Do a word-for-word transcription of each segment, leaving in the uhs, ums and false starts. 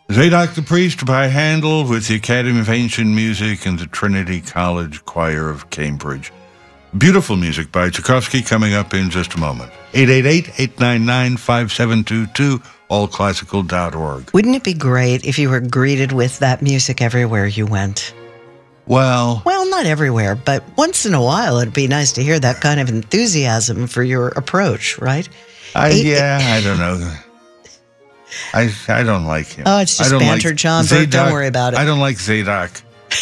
Zadok the Priest by Handel with the Academy of Ancient Music and the Trinity College Choir of Cambridge. Beautiful music by Tchaikovsky coming up in just a moment. eight eight eight, eight nine nine, five seven two two, all classical dot org. Wouldn't it be great if you were greeted with that music everywhere you went? Well... Well, not everywhere, but once in a while it'd be nice to hear that kind of enthusiasm for your approach, right? I, Eight, yeah, I don't know. I I don't like him. Oh, it's just banter, like John. Bert, don't worry about it. I don't like Zadok.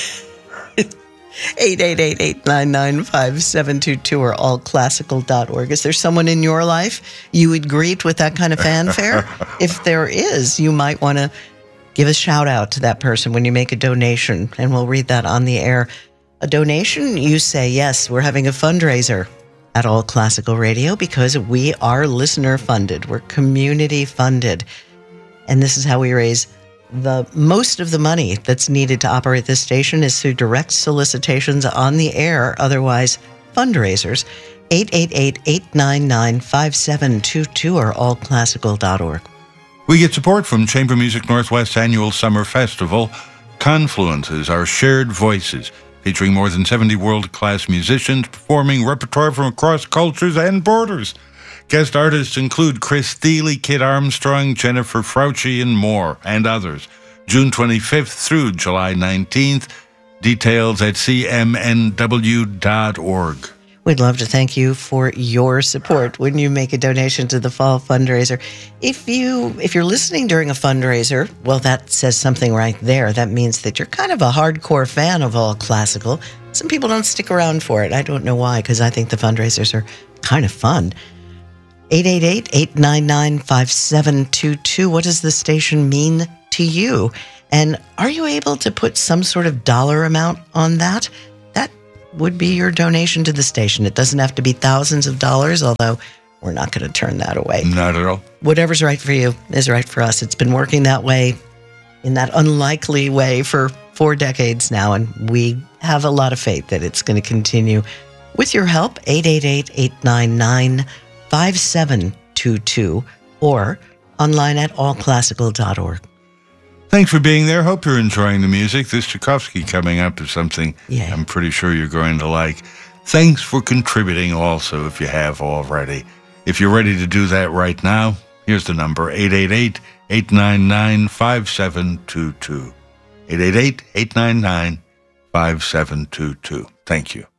eight eight eight, eight nine nine, five seven two two or all classical dot org. Is there someone in your life you would greet with that kind of fanfare? If there is, you might want to give a shout out to that person when you make a donation, and we'll read that on the air. A donation, you say, yes, we're having a fundraiser at All Classical Radio because we are listener funded. We're community funded. And this is how we raise the most of the money that's needed to operate this station is through direct solicitations on the air, otherwise fundraisers. eight eight eight, eight nine nine, five seven two two or all classical dot org. We get support from Chamber Music Northwest's annual summer festival. Confluences are shared voices, featuring more than seventy world-class musicians performing repertoire from across cultures and borders. Guest artists include Chris Thile, Kid Armstrong, Jennifer Fauci, and more, and others. June twenty-fifth through July nineteenth. Details at c m n w dot org. We'd love to thank you for your support when you make a donation to the fall fundraiser. If you if you're listening during a fundraiser, well, that says something right there. That means that you're kind of a hardcore fan of All Classical. Some people don't stick around for it. I don't know why, because I think the fundraisers are kind of fun. eight eight eight, eight nine nine, five seven two two. What does the station mean to you? And are you able to put some sort of dollar amount on that? That would be your donation to the station. It doesn't have to be thousands of dollars, although we're not going to turn that away. Not at all. Whatever's right for you is right for us. It's been working that way, in that unlikely way, for four decades now, and we have a lot of faith that it's going to continue. With your help, eight eight eight, eight nine nine, five seven two two or online at all classical dot org. Thanks for being there. Hope you're enjoying the music. This Tchaikovsky coming up is something yeah. I'm pretty sure you're going to like. Thanks for contributing also, if you have already. If you're ready to do that right now, here's the number, eight eight eight, eight nine nine, five seven two two. eight eight eight, eight nine nine, five seven two two. Thank you.